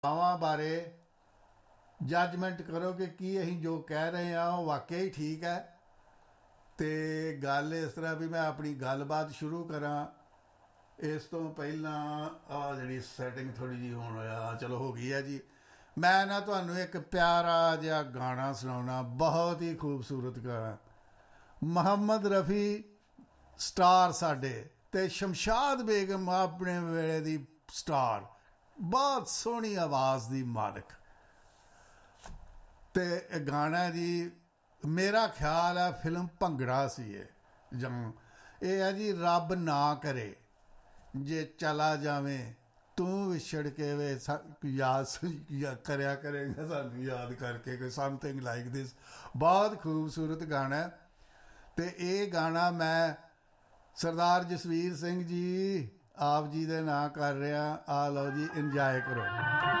ਮਾਵਾਂ ਬਾਰੇ ਜੱਜਮੈਂਟ ਕਰੋ ਕਿ ਕੀ ਅਸੀਂ ਜੋ ਕਹਿ ਰਹੇ ਹਾਂ ਉਹ ਵਾਕਿਆ ਹੀ ਠੀਕ ਹੈ। ਅਤੇ ਗੱਲ ਇਸ ਤਰ੍ਹਾਂ ਵੀ ਮੈਂ ਆਪਣੀ ਗੱਲਬਾਤ ਸ਼ੁਰੂ ਕਰਾਂ ਇਸ ਤੋਂ ਪਹਿਲਾਂ ਆਹ ਜਿਹੜੀ ਸੈਟਿੰਗ ਥੋੜ੍ਹੀ ਜਿਹੀ ਹੋਣ ਹੋਇਆ ਚਲੋ ਹੋ ਗਈ ਹੈ ਜੀ। ਮੈਂ ਨਾ ਤੁਹਾਨੂੰ ਇੱਕ ਪਿਆਰਾ ਜਿਹਾ ਗਾਣਾ ਸੁਣਾਉਣਾ, ਬਹੁਤ ਹੀ ਖੂਬਸੂਰਤ ਗਾਣਾ। ਮੁਹੰਮਦ ਰਫੀ ਸਟਾਰ ਸਾਡੇ ਅਤੇ ਸ਼ਮਸ਼ਾਦ ਬੇਗਮ ਆਪਣੇ ਵੇਲੇ ਦੀ ਸਟਾਰ, ਬਹੁਤ ਸੋਹਣੀ ਆਵਾਜ਼ ਦੀ ਮਾਲਕ। ਅਤੇ ਗਾਣਾ ਜੀ ਮੇਰਾ ਖਿਆਲ ਹੈ ਫਿਲਮ ਭੰਗੜਾ ਸੀ ਇਹ, ਜਾਂ ਇਹ ਹੈ ਜੀ ਰੱਬ ਨਾ ਕਰੇ ਜੇ ਚਲਾ ਜਾਵੇਂ ਤੂੰ ਵਿਛੜ ਕੇ ਵੇ ਯਾਦ ਕਰਿਆ ਕਰੇਗਾ ਸਾਨੂੰ ਯਾਦ ਕਰਕੇ, ਕੋਈ ਸਮਥਿੰਗ ਲਾਈਕ ਦਿਸ। ਬਹੁਤ ਖੂਬਸੂਰਤ ਗਾਣਾ। ਅਤੇ ਇਹ ਗਾਣਾ ਮੈਂ ਸਰਦਾਰ ਜਸਵੀਰ ਸਿੰਘ ਜੀ ਆਪ ਜੀ ਦੇ ਨਾਂ ਕਰ ਰਿਹਾ। ਆ ਲਓ ਜੀ, ਇੰਜੋਏ ਕਰੋ।